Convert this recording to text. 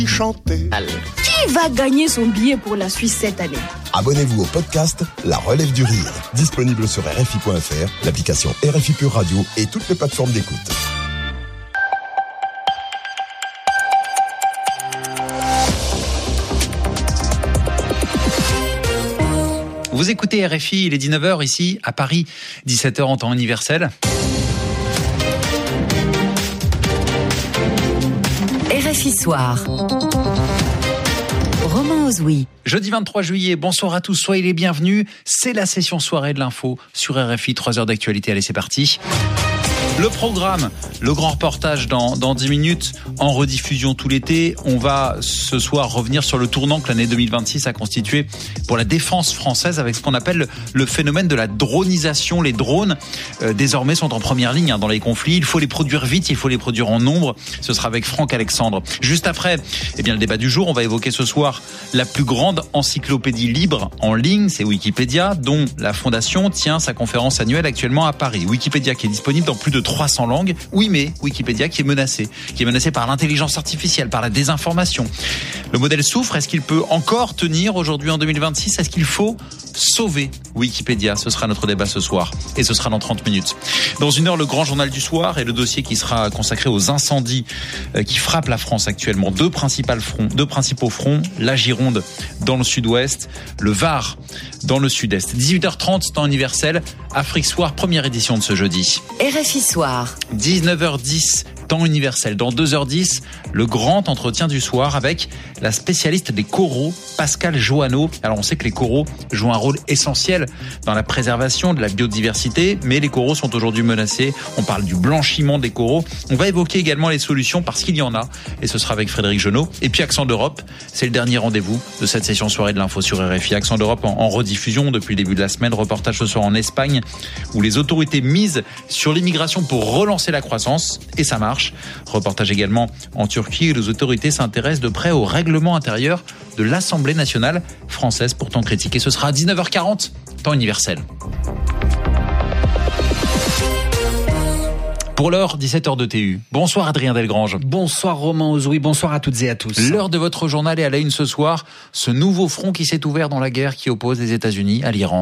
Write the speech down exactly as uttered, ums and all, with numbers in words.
Chanter. Qui va gagner son billet pour la Suisse cette année? Abonnez-vous au podcast La Relève du Rire, disponible sur R F I point F R, l'application R F I Pure Radio et toutes les plateformes d'écoute. Vous écoutez R F I, il est dix-neuf heures ici à Paris, dix-sept heures en temps universel. R F I Soir. Romain Ozoui. Jeudi vingt-trois juillet, bonsoir à tous, soyez les bienvenus. C'est la session soirée de l'info sur R F I, trois heures d'actualité. Allez, c'est parti. Le programme, le grand reportage dans, dans dix minutes, en rediffusion tout l'été. On va ce soir revenir sur le tournant que l'année deux mille vingt-six a constitué pour la défense française avec ce qu'on appelle le phénomène de la dronisation. Les drones, euh, désormais, sont en première ligne hein, dans les conflits. Il faut les produire vite, il faut les produire en nombre. Ce sera avec Franck Alexandre. Juste après, eh bien, le débat du jour, on va évoquer ce soir la plus grande encyclopédie libre en ligne, c'est Wikipédia, dont la Fondation tient sa conférence annuelle actuellement à Paris. Wikipédia qui est disponible dans plus de trois cents langues. Oui, mais Wikipédia qui est menacé, qui est menacé par l'intelligence artificielle, par la désinformation. Le modèle souffre. Est-ce qu'il peut encore tenir aujourd'hui en deux mille vingt-six? Est-ce qu'il faut sauver Wikipédia? Ce sera notre débat ce soir et ce sera dans trente minutes. Dans une heure, le grand journal du soir et le dossier qui sera consacré aux incendies qui frappent la France actuellement. Deux principaux fronts, deux principaux fronts, la Gironde dans le sud-ouest, le Var dans le sud-est. dix-huit heures trente, temps universel, Afrique Soir, première édition de ce jeudi. R F I Soir. dix-neuf heures dix, temps universel. Dans deux heures dix, le grand entretien du soir avec la spécialiste des coraux, Pascale Joanneau. Alors on sait que les coraux jouent un rôle essentiel dans la préservation de la biodiversité, mais les coraux sont aujourd'hui menacés. On parle du blanchiment des coraux. On va évoquer également les solutions parce qu'il y en a, et ce sera avec Frédéric Genot. Et puis Accent d'Europe, c'est le dernier rendez-vous de cette session soirée de l'info sur R F I. Accent d'Europe en, en rediffusion depuis le début de la semaine. Reportage ce soir en Espagne où les autorités misent sur l'immigration pour relancer la croissance, et ça marche. Reportage également en Turquie où les autorités s'intéressent de près au règlement intérieur de l'Assemblée nationale française pourtant critiquée. Ce sera à dix-neuf heures quarante, temps universel. Pour l'heure, dix-sept heures de T U. Bonsoir Adrien Delgrange. Bonsoir Romain Ozoui, bonsoir à toutes et à tous. L'heure de votre journal est à la une ce soir. Ce nouveau front qui s'est ouvert dans la guerre qui oppose les États-Unis à l'Iran.